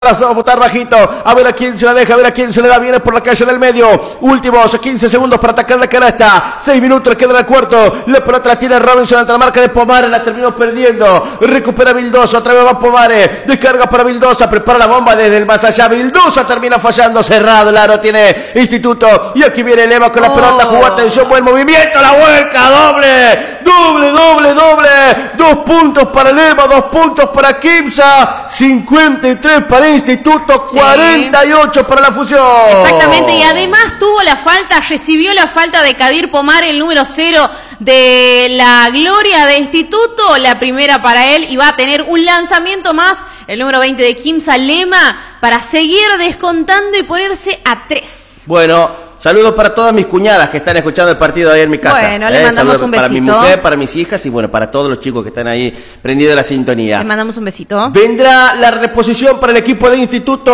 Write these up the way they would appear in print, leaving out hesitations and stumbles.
Vamos a botar bajito, a ver a quién se la deja, a ver a quién se le da, viene por la calle del medio, últimos 15 segundos para atacar la canasta, 6 minutos, queda el cuarto, la pelota la tiene Robinson ante la marca de Pomares, la terminó perdiendo, recupera Vildosa, otra vez va Pomares, descarga para Vildosa, prepara la bomba desde el más allá, Vildosa termina fallando, cerrado el aro tiene Instituto, y aquí viene Lema con la pelota, jugó, atención, buen movimiento, la vuelca, doble, 2 puntos para Lema, 2 puntos para Quimsa, 53 para Instituto, 48 para la Fusión. Exactamente, y además tuvo la falta, recibió la falta de Kadir Pomares, el número 0 de la Gloria de Instituto, la primera para él, y va a tener un lanzamiento más, el número 20 de Quimsa, Lema, para seguir descontando y ponerse a 3. Bueno, saludos para todas mis cuñadas que están escuchando el partido ahí en mi casa. Bueno, le mandamos un besito. Para mi mujer, para mis hijas y bueno, para todos los chicos que están ahí prendidos a la sintonía. Le mandamos un besito. Vendrá la reposición para el equipo de Instituto,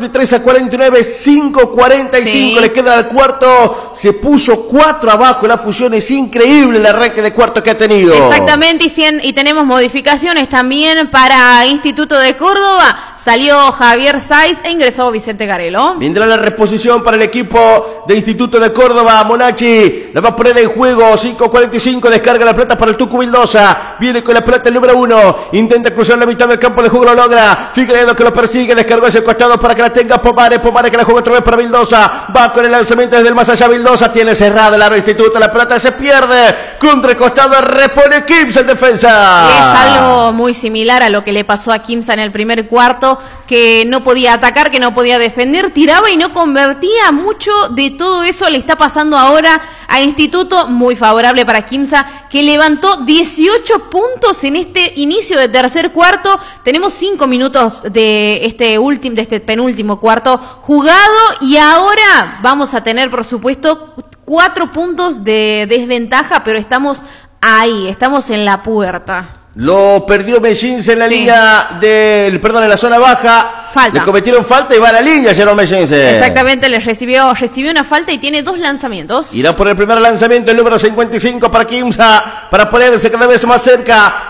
53-49, 5-45. Sí. Le queda al cuarto, se puso 4 abajo la Fusión. Es increíble el arranque de cuarto que ha tenido. Exactamente, y tenemos modificaciones también para Instituto de Córdoba. Salió Javier Saiz e ingresó Vicente Garelo. Vendrá la reposición para el equipo de Instituto de Córdoba, Monachi la va a poner en juego, 5:45, descarga la pelota para el Tucu Vildosa, viene con la pelota el número 1, intenta cruzar la mitad del campo de juego, lo logra, Figueiredo que lo persigue, descargó hacia el costado para que la tenga Pomares que la juega otra vez para Vildosa, va con el lanzamiento desde el más allá, Vildosa tiene cerrado el aro Instituto, la pelota se pierde, contra el costado, repone Quimsa en defensa. Y es algo muy similar a lo que le pasó a Quimsa en el primer cuarto, que no podía atacar, que no podía defender, tiraba y no convertía. Mucho de todo eso le está pasando ahora a Instituto, muy favorable para Quimsa, que levantó 18 puntos en este inicio de tercer cuarto. Tenemos 5 minutos de este penúltimo cuarto jugado y ahora vamos a tener, por supuesto, 4 puntos de desventaja, pero estamos ahí, estamos en la puerta. Lo perdió Mellince en la línea en la zona baja. Falta. Le cometieron falta y va a la línea, Jerome Mellince. Exactamente, le recibió una falta y tiene 2 lanzamientos. Irá por el primer lanzamiento, el número 55 para Quimsa, para ponerse cada vez más cerca.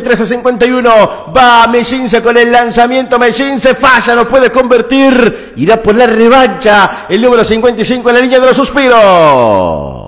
53-51. Va Mellince con el lanzamiento. Mellince falla, no puede convertir. Irá por la revancha, el número 55 en la línea de los suspiros.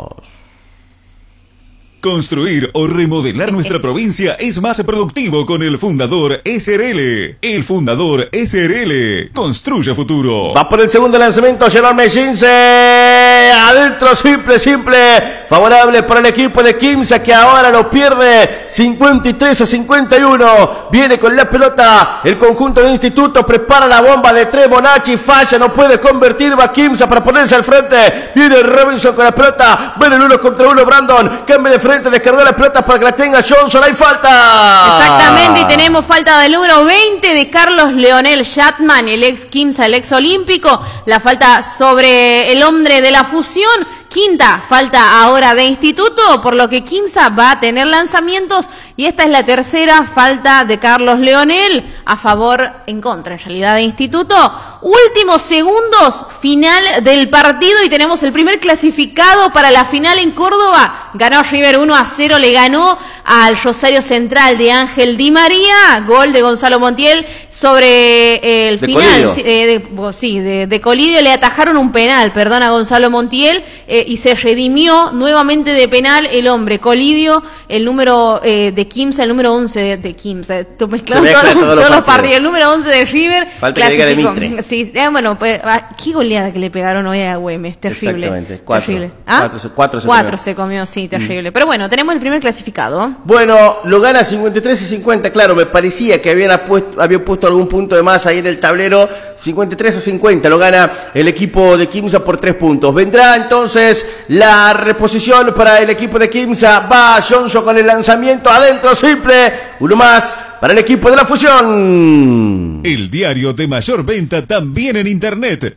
Construir o remodelar nuestra provincia es más productivo con el Fundador SRL. El Fundador SRL. Construye futuro. Va por el segundo lanzamiento, Jerome Mellince. Adentro, simple. Favorable para el equipo de Quimsa, que ahora lo pierde 53-51. Viene con la pelota el conjunto de Instituto. Prepara la bomba de 3. Monachi falla, no puede convertir. Va Quimsa para ponerse al frente. Viene Robinson con la pelota. Ven el 1 contra 1. Brandon cambia de frente. Descargó la pelota para que la tenga Johnson. Hay falta. Exactamente, y tenemos falta del número 20 de Carlos Leonel Shatman, el ex Quimsa, el ex olímpico. La falta sobre el hombre de la Fusión. Quinta falta ahora de Instituto, por lo que Quimsa va a tener lanzamientos. Y esta es la tercera falta de Carlos Leonel en contra, en realidad, de Instituto. Últimos segundos, final del partido, y tenemos el primer clasificado para la final en Córdoba. Ganó River 1-0, le ganó al Rosario Central de Ángel Di María. Gol de Gonzalo Montiel sobre el final. De Colidio. Le atajaron un penal, a Gonzalo Montiel, y se redimió nuevamente de penal el hombre Colidio, el número de Quimsa, el número 11 de Quimsa. Todos los partidos. El número 11 de River. Falta que diga de Mitre. Sí, qué goleada que le pegaron hoy a Güemes, terrible. Exactamente, 4 se comió, sí, terrible. Pero bueno, tenemos el primer clasificado. Bueno, lo gana 53-50, claro, me parecía que había puesto algún punto de más ahí en el tablero. 53-50, lo gana el equipo de Quimsa por 3 puntos. Vendrá entonces la reposición para el equipo de Quimsa. Va Johnson con el lanzamiento adentro, simple, uno más para el equipo de la Fusión. El diario de mayor venta también en internet,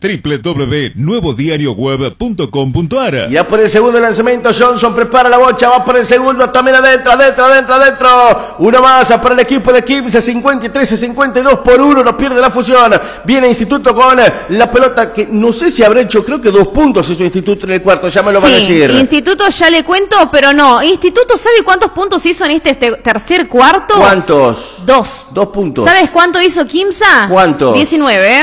www.nuevodiarioweb.com.ar. Ya por el segundo lanzamiento, Johnson prepara la bocha, va por el segundo, también adentro. Uno más para el equipo de Quimsa, 53-52 por 1, no pierde la Fusión. Viene Instituto con la pelota, que no sé si habrá hecho, creo que 2 puntos hizo Instituto en el cuarto, ya me lo van a decir. Instituto ya le cuento, pero no. Instituto, ¿sabe cuántos puntos hizo en este tercer cuarto? ¿Cuántos? 2 puntos. ¿Sabes cuánto hizo Quimsa? ¿Cuánto? 19.